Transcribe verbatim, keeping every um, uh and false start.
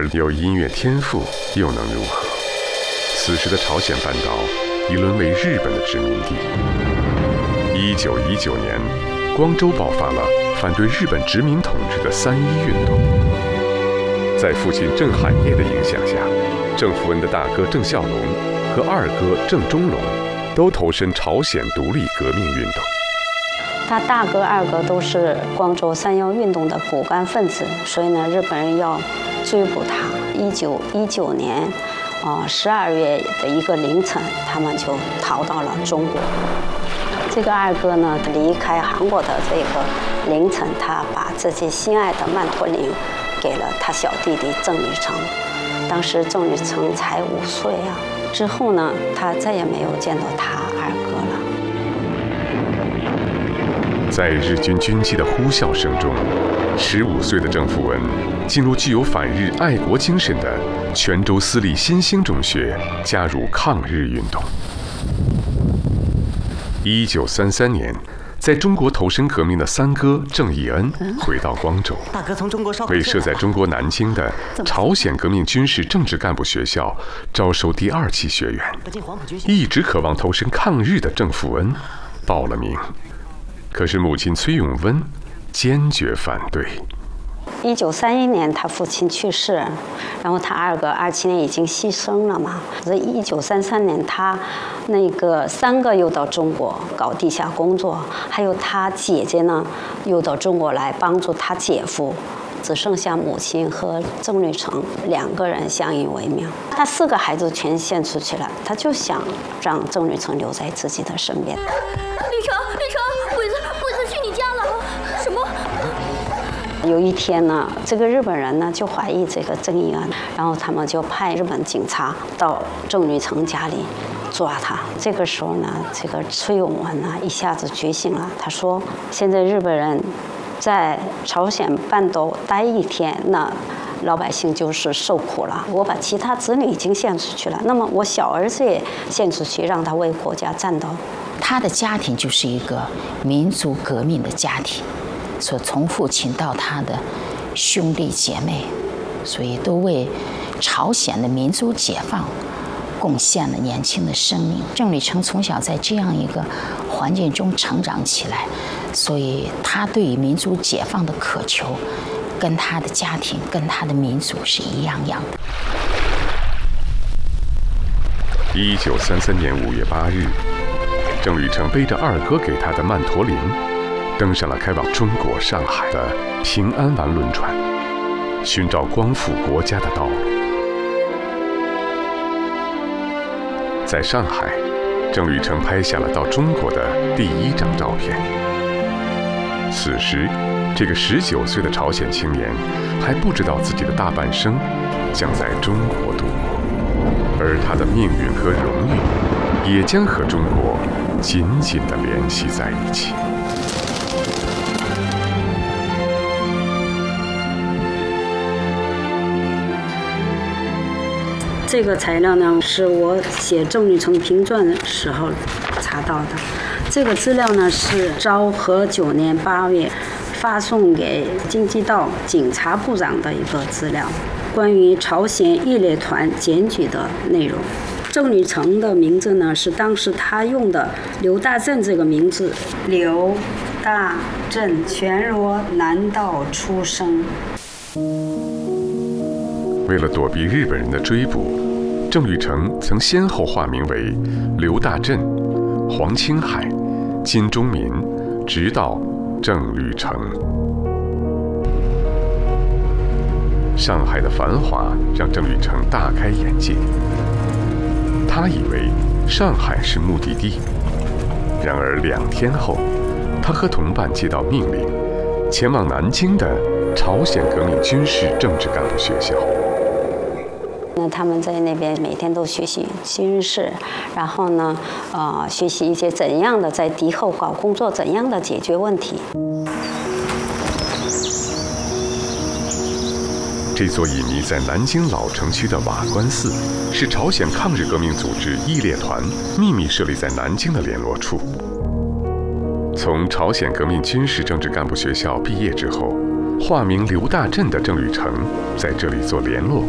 而有音乐天赋又能如何？此时的朝鲜半岛已沦为日本的殖民地。一九一九年，光州爆发了反对日本殖民统治的三一运动。在父亲郑海业的影响下，郑福恩的大哥郑孝龙和二哥郑中龙都投身朝鲜独立革命运动。 他大哥、二哥都是光州三幺运动的骨干分子，所以呢，日本人要追捕他。一九一九年，啊十二月的一个凌晨，他们就逃到了中国。这个二哥呢，离开韩国的这个凌晨，他把自己心爱的曼陀林给了他小弟弟郑履成。当时郑履成才五岁啊。之后呢，他再也没有见到他二哥了。 在日军军机的呼啸声中，十五岁的郑福文进入具有反日爱国精神的泉州私立新兴中学，加入抗日运动。一九三三年，在中国投身革命的三哥郑义恩回到光州，为设在中国南京的朝鲜革命军事政治干部学校招收第二期学员。一直渴望投身抗日的郑福恩报了名。可是母亲崔永温坚决反对。 一九三一年，他父亲去世，然后他二哥二七年已经牺牲了嘛。这一九三三年，他那个三个又到中国搞地下工作，还有他姐姐呢，又到中国来帮助他姐夫。只剩下母亲和郑履成两个人相依为命。他四个孩子全献出去了，他就想让郑履成留在自己的身边。 履成，履成，鬼子，鬼子去你家了！什么？ 有一天呢，这个日本人呢就怀疑这个郑义恩，然后他们就派日本警察到郑履成家里抓他。这个时候呢，这个崔永文呢一下子觉醒了，他说：“现在日本人在朝鲜半岛待一天，那老百姓就是受苦了。我把其他子女已经献出去了，那么我小儿子也献出去，让他为国家战斗。” 他的家庭就是一个民族革命的家庭，所从父亲到他的兄弟姐妹，所以都为朝鲜的民族解放贡献了年轻的生命。郑履成从小在这样一个环境中成长起来，所以他对于民族解放的渴求，跟他的家庭、跟他的民族是一样样的。 一九三三年五月八日，郑履成背着二哥给他的曼陀林，登上了开往中国上海的平安丸轮船，寻找光复国家的道路。在上海，郑履成拍下了到中国的第一张照片。此时，这个十九岁的朝鲜青年还不知道自己的大半生将在中国度过，而他的命运和荣誉也将和中国紧紧地联系在一起。 这个材料呢，是我写郑履成评传的时候查到的。这个资料呢，是昭和九年八月发送给京畿道警察部长的一个资料，关于朝鲜义烈团检举的内容。郑履成的名字呢，是当时他用的刘大正这个名字。刘大正，全罗南道出生。 为了躲避日本人的追捕，郑履成曾先后化名为刘大振、黄青海、金钟民，直到郑履成。上海的繁华让郑履成大开眼界，他以为上海是目的地，然而两天后，他和同伴接到命令，前往南京的朝鲜革命军事政治干部学校。 那他们在那边每天都学习军事，然后呢，呃，学习一些怎样的在敌后搞工作，怎样的解决问题。 这座隐匿在南京老城区的瓦官寺，是朝鲜抗日革命组织义烈团秘密设立在南京的联络处。从朝鲜革命军事政治干部学校毕业之后，化名刘大振的郑履成在这里做联络